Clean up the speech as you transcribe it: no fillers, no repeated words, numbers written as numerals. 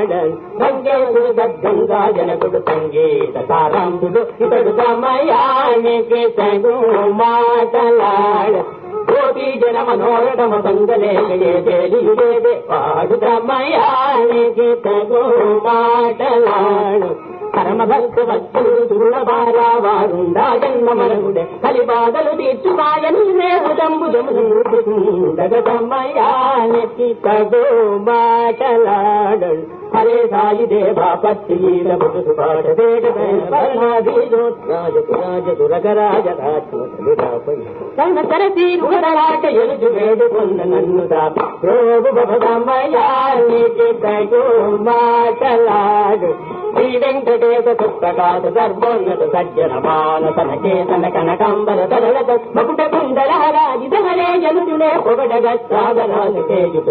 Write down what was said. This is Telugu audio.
గంగేశుడు గద్గంగా జనకుడు సంగీత సారాంశుడు ఇతడు సమయానికి తగు మాటలాడ గోపీ జన మనోరమ సంగలేదే వాడు సమయానికి తగు మాటలాడు పరమభక్త భక్తుడు దుర్లభారా వారుండా జన్మ మరుగుడే కలిబాధలు తీర్చుమాయను సమయానికి తగు మాటలాడు హరే సాయి దేవా పత్తి సరసీరుగరాట ఎలుజు వేడుకొంద నన్ను దాపి ప్రోగు సమయానికి తగు మాటలాడు శ్రీ వెంకటేశ పుస్తకాలు సర్వోన్నత సజ్జన మానసన కేతన కనకాంబర తరలత మకుట కుండలహరాజితహరే జనుజునే పొగడగ సాగరాలు తేజుతు